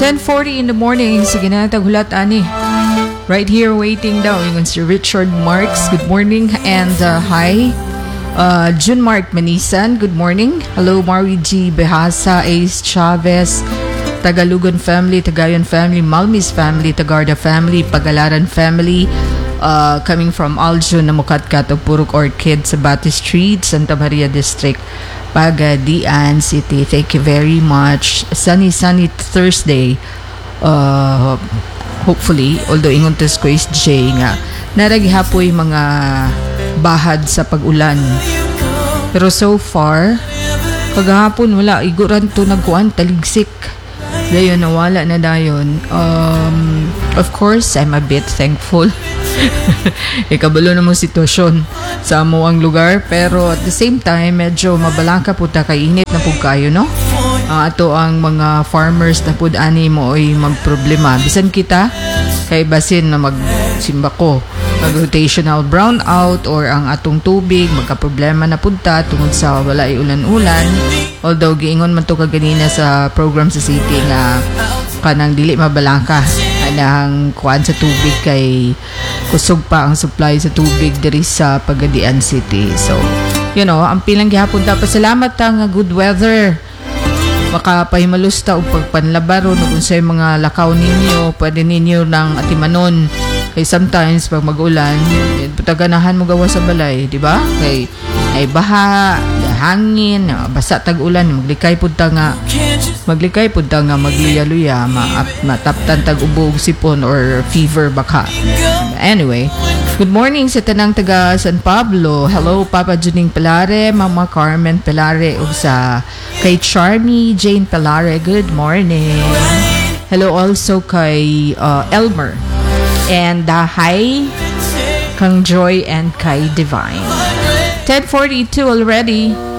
10:40 in the morning sa ginatag hulat ani. Right here waiting daw yung si Richard Marks. Good morning and hi. June Mark Manisan, good morning. Hello Mari G. Behasa, Ace Chavez, Tagalugon family, Tagayon family, Malmis family, Tagarda family, Pagalaran family, coming from Aljo na Mukatkat o Purok Orchid sa Bati Street, Santa Maria District, Pagadian City. Thank you very much. Sunny Thursday. Hopefully, although ingon tes ko is J nga, naragihapoy mga bahad sa pag-ulan. Pero so far, kagahapon wala, iguran to nagkuan, taligsik. Dayon, nawala na dayon. Of course, I'm a bit thankful. Ikabalo na mong sitwasyon sa amo ang lugar. Pero at the same time, medyo mabalangka po ta kay init na po kayo, no? Ato ang mga farmers na po ani mo ay magproblema. Bisan kita, kay basin na magsimba ko, mag-rotational brownout or ang atong tubig, magka-problema na punta tungod sa wala ulan-ulan. Although, giingon man to kaganina sa program sa city nga kanang dili mabalangka anang kuan sa tubig kay kusog pa ang supply sa tubig diri sa Pagadian City. So, you know, ang pilang gihapon ta. Pasalamat ta nga good weather. Makapahimalos ta og pagpanlabaro no kung sa mga lakaw ninyo, pwede ninyo nang atimanon. Kay sometimes pag mag-ulan, putaganahan mo gawa sa balay, di ba? Kay ay baha, hangin, basa tag-ulan, maglikay pud ta nga magliya-luya, mataptan tag-ubog sipon or fever baka. Anyway, good morning sa tanang taga San Pablo. Hello Papa Juning Pelare, Mama Carmen Pelare ug sa kay Charmy Jane Pelare. Good morning. Hello also kay Elmer. And hi kang Joy and kay Divine. 10:42 already.